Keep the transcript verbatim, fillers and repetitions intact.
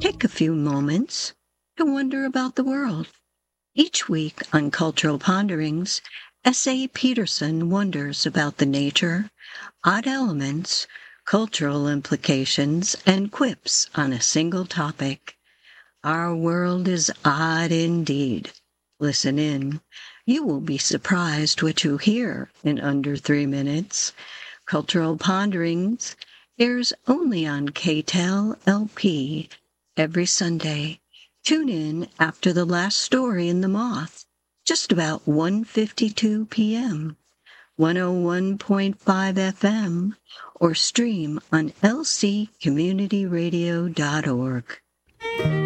take a few moments to wonder about the world. Each week on Cultural Ponderings, S A. Peterson wonders about the nature, odd elements, cultural implications, and quips on a single topic. Our world is odd indeed. Listen in. You will be surprised what you hear in under three minutes. Cultural Ponderings airs only on K T E L L P every Sunday. Tune in after the last story in The Moth, just about one fifty-two p.m., one oh one point five F M, or stream on L C community radio dot org.